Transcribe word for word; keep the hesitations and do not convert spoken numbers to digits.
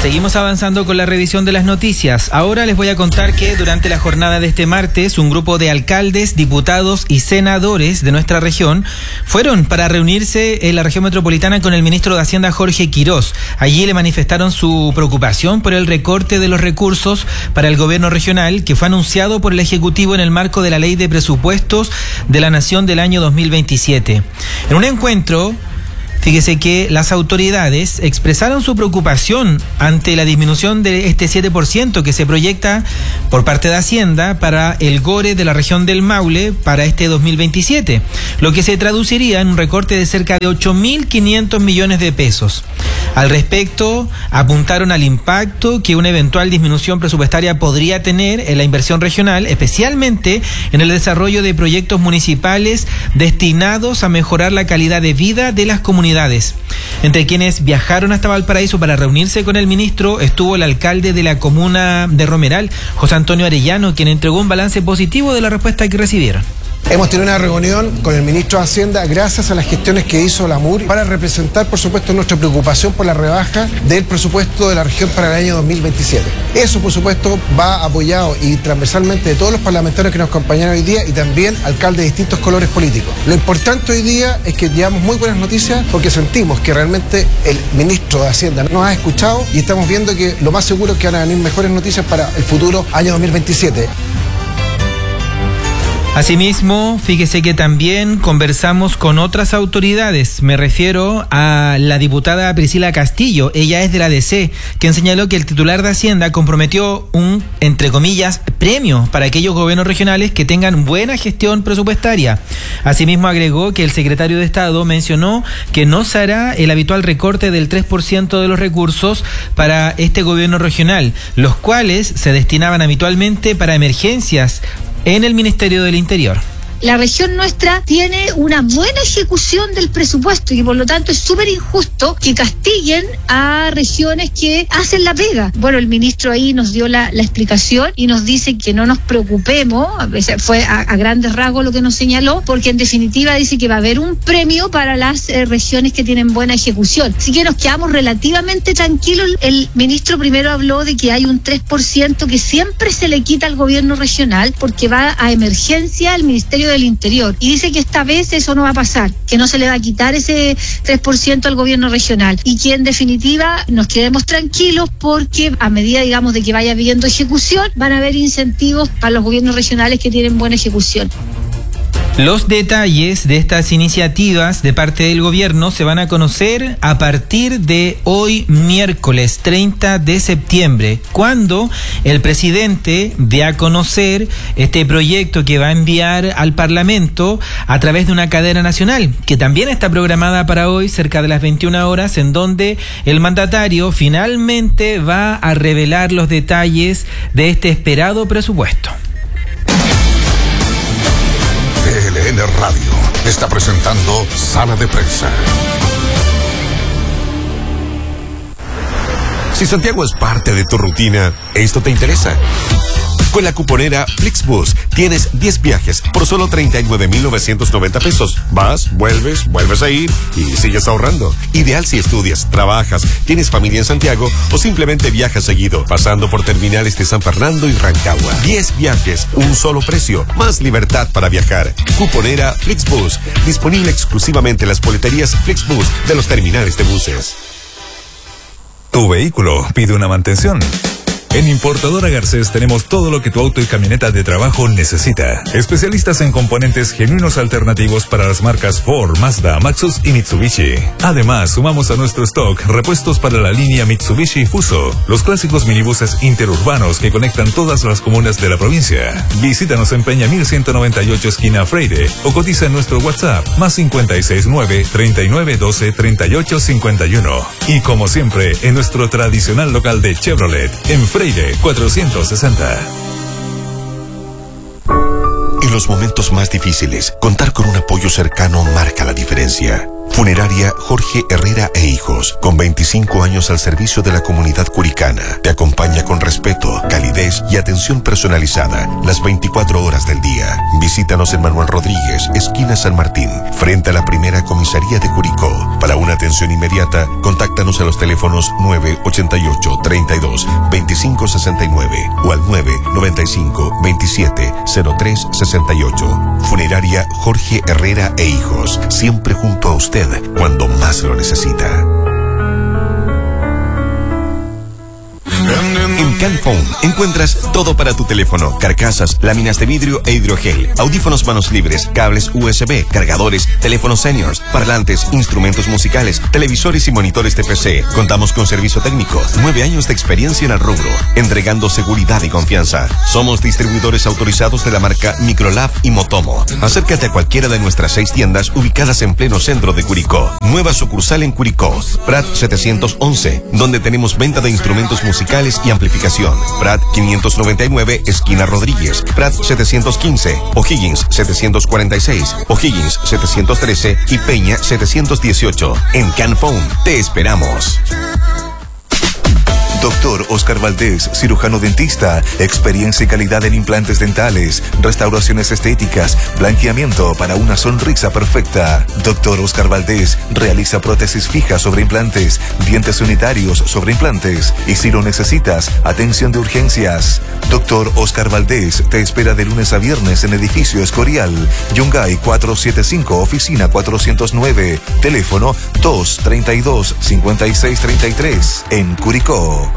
Seguimos avanzando con la revisión de las noticias. Ahora les voy a contar que durante la jornada de este martes, un grupo de alcaldes, diputados y senadores de nuestra región fueron para reunirse en la región metropolitana con el ministro de Hacienda, Jorge Quirós. Allí le manifestaron su preocupación por el recorte de los recursos para el gobierno regional que fue anunciado por el Ejecutivo en el marco de la Ley de Presupuestos de la Nación del año dos mil veintisiete. En un encuentro, fíjese que las autoridades expresaron su preocupación ante la disminución de este siete por ciento que se proyecta por parte de Hacienda para el GORE de la región del Maule para este dos mil veintisiete, lo que se traduciría en un recorte de cerca de ocho mil quinientos millones de pesos. Al respecto, apuntaron al impacto que una eventual disminución presupuestaria podría tener en la inversión regional, especialmente en el desarrollo de proyectos municipales destinados a mejorar la calidad de vida de las comunidades. Entre quienes viajaron hasta Valparaíso para reunirse con el ministro estuvo el alcalde de la comuna de Romeral, José Antonio Arellano, quien entregó un balance positivo de la respuesta que recibieron. Hemos tenido una reunión con el ministro de Hacienda gracias a las gestiones que hizo la M U R para representar, por supuesto, nuestra preocupación por la rebaja del presupuesto de la región para el año dos mil veintisiete. Eso, por supuesto, va apoyado y transversalmente de todos los parlamentarios que nos acompañaron hoy día y también alcaldes de distintos colores políticos. Lo importante hoy día es que llevamos muy buenas noticias porque sentimos que realmente el ministro de Hacienda nos ha escuchado y estamos viendo que lo más seguro es que van a venir mejores noticias para el futuro año dos mil veintisiete. Asimismo, fíjese que también conversamos con otras autoridades. Me refiero a la diputada Priscila Castillo, ella es de la D C, quien señaló que el titular de Hacienda comprometió un, entre comillas, premio para aquellos gobiernos regionales que tengan buena gestión presupuestaria. Asimismo, agregó que el secretario de Estado mencionó que no se hará el habitual recorte del tres por ciento de los recursos para este gobierno regional, los cuales se destinaban habitualmente para emergencias en el Ministerio del Interior. La región nuestra tiene una buena ejecución del presupuesto y por lo tanto es súper injusto que castiguen a regiones que hacen la pega. Bueno, el ministro ahí nos dio la, la explicación y nos dice que no nos preocupemos, a veces fue a, a grandes rasgos lo que nos señaló, porque en definitiva dice que va a haber un premio para las eh, regiones que tienen buena ejecución. Así que nos quedamos relativamente tranquilos. El ministro primero habló de que hay un tres por ciento que siempre se le quita al gobierno regional porque va a emergencia al Ministerio de del Interior y dice que esta vez eso no va a pasar, que no se le va a quitar ese tres por ciento al gobierno regional y que en definitiva nos quedemos tranquilos porque a medida, digamos, de que vaya habiendo ejecución van a haber incentivos para los gobiernos regionales que tienen buena ejecución. Los detalles de estas iniciativas de parte del gobierno se van a conocer a partir de hoy miércoles treinta de septiembre, cuando el presidente dé a conocer este proyecto que va a enviar al Parlamento a través de una cadena nacional, que también está programada para hoy cerca de las veintiuna horas, en donde el mandatario finalmente va a revelar los detalles de este esperado presupuesto. T L N Radio está presentando Sala de Prensa. Si Santiago es parte de tu rutina, esto te interesa. Con la cuponera Flixbus tienes diez viajes por solo treinta y nueve mil novecientos noventa pesos. Vas, vuelves, vuelves a ir y sigues ahorrando. Ideal si estudias, trabajas, tienes familia en Santiago o simplemente viajas seguido, pasando por terminales de San Fernando y Rancagua. diez viajes, un solo precio, más libertad para viajar. Cuponera Flixbus, disponible exclusivamente en las boleterías Flixbus de los terminales de buses. Tu vehículo pide una mantención. En Importadora Garcés tenemos todo lo que tu auto y camioneta de trabajo necesita. Especialistas en componentes genuinos alternativos para las marcas Ford, Mazda, Maxus y Mitsubishi. Además, sumamos a nuestro stock repuestos para la línea Mitsubishi Fuso, los clásicos minibuses interurbanos que conectan todas las comunas de la provincia. Visítanos en Peña mil ciento noventa y ocho esquina Freire o cotiza en nuestro WhatsApp más cincuenta y seis nueve, treinta y nueve doce, treinta y ocho cincuenta y uno. Y como siempre, en nuestro tradicional local de Chevrolet, en Freire cuatrocientos sesenta. En los momentos más difíciles, contar con un apoyo cercano marca la diferencia. Funeraria Jorge Herrera e Hijos, con veinticinco años al servicio de la comunidad curicana. Te acompaña con respeto, calidez y atención personalizada las veinticuatro horas del día. Visítanos en Manuel Rodríguez, esquina San Martín, frente a la primera comisaría de Curicó. Para una atención inmediata, contáctanos a los teléfonos nueve ochenta y ocho, treinta y dos, veinticinco sesenta y nueve o al nueve noventa y cinco, veintisiete, cero tres sesenta y ocho. Funeraria Jorge Herrera e Hijos, siempre junto a usted cuando más lo necesita. En Canphone encuentras todo para tu teléfono: carcasas, láminas de vidrio e hidrogel, audífonos manos libres, cables U S B, cargadores, teléfonos seniors, parlantes, instrumentos musicales, televisores y monitores de P C. Contamos con servicio técnico, nueve años de experiencia en el rubro, entregando seguridad y confianza. Somos distribuidores autorizados de la marca Microlab y Motomo. Acércate a cualquiera de nuestras seis tiendas ubicadas en pleno centro de Curicó. Nueva sucursal en Curicó, Prat setecientos once, donde tenemos venta de instrumentos musicales y amplificación. Prat quinientos noventa y nueve, esquina Rodríguez. Prat setecientos quince, O'Higgins setecientos cuarenta y seis, O'Higgins setecientos trece y Peña setecientos dieciocho. En Canphone te esperamos. Doctor Oscar Valdés, cirujano dentista, experiencia y calidad en implantes dentales, restauraciones estéticas, blanqueamiento para una sonrisa perfecta. Doctor Oscar Valdés realiza prótesis fijas sobre implantes, dientes unitarios sobre implantes y, si lo necesitas, atención de urgencias. Doctor Oscar Valdés te espera de lunes a viernes en edificio Escorial, Yungay cuatrocientos setenta y cinco, oficina cuatrocientos nueve, teléfono dos treinta y dos, cincuenta y seis treinta y tres, en Curicó.